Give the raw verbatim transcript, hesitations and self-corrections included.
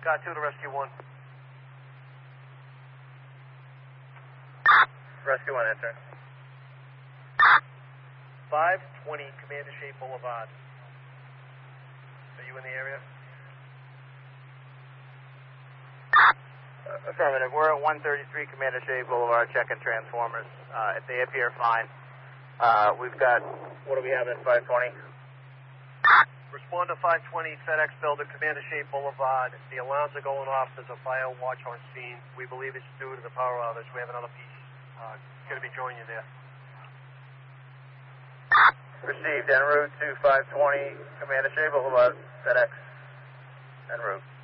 Car two to Rescue one. Rescue one, answer. five twenty Commander Shea Boulevard. Are you in the area? Uh, affirmative. We're at one thirty-three Commander Shea Boulevard, checking transformers. Uh, if they appear fine. Uh, we've got, what do we have at five twenty? Respond to five twenty FedEx Building, Commander Shea Boulevard. The alarms are going off. There's a fire watch on scene. We believe it's due to the power outage. We have another piece. Uh, going to be joining you there. Received en route to five twenty Commander Shea Boulevard, FedEx en route.